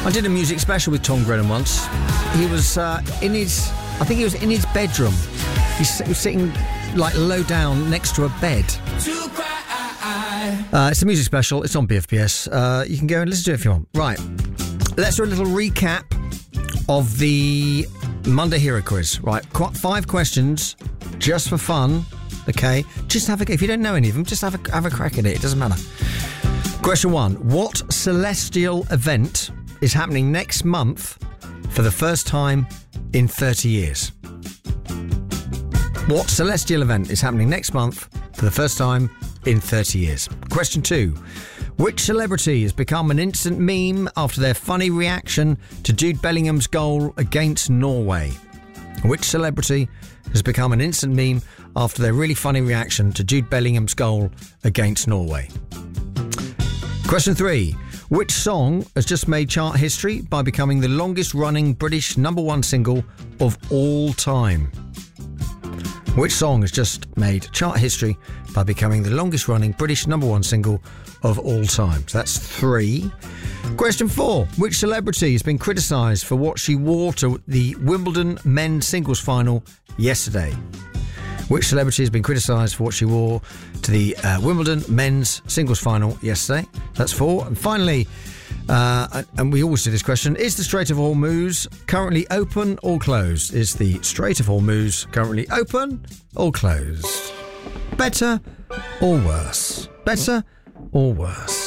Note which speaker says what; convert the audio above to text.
Speaker 1: I did a music special with Tom Grennan once. He was in his bedroom. He was sitting like low down next to a bed. It's a music special. It's on BFBS. You can go and listen to it if you want. Right. Let's do a little recap of the Monday Hero Quiz. Right. 5 questions just for fun. Okay. Just have a... If you don't know any of them, just have a crack at it. It doesn't matter. Question 1. What celestial event is happening next month for the first time in 30 years? What celestial event is happening next month for the first time in 30 years? Question 2. Which celebrity has become an instant meme after their funny reaction to Jude Bellingham's goal against Norway? Which celebrity has become an instant meme after their really funny reaction to Jude Bellingham's goal against Norway? Question 3. Which song has just made chart history by becoming the longest running British #1 single of all time? Which song has just made chart history by becoming the longest running British #1 single of all time? So that's 3. Question 4. Which celebrity has been criticised for what she wore to the Wimbledon men's singles final yesterday? Which celebrity has been criticised for what she wore to the Wimbledon men's singles final yesterday? That's 4. And finally, and we always do this question, is the Strait of Hormuz currently open or closed? Is the Strait of Hormuz currently open or closed? Better or worse? Better or worse?